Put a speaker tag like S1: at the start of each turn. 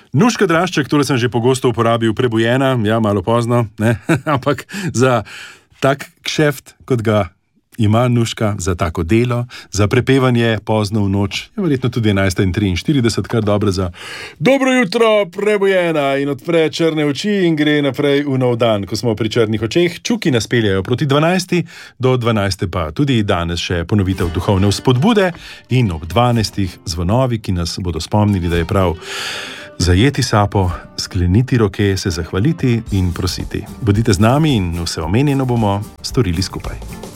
S1: Nuška Drašček, tole sem že pogosto uporabil, prebujena, ja, malo pozno, ne? Ampak za tak kšeft, kot ga ima Nuška, za tako delo, za prepevanje pozno v noč, je verjetno tudi 11:43, kar dobro za dobro jutro, prebujena, in odpre črne oči in gre naprej v nov dan, ko smo pri črnih očeh. Čuki nas peljajo proti 12. do 12. pa tudi danes še ponovitev duhovne vzpodbude in ob 12. zvonovi, ki nas bodo spomnili, da je prav zajeti sapo, skleniti roke, se zahvaliti in prositi. Bodite z nami in vse omenjeno bomo storili skupaj.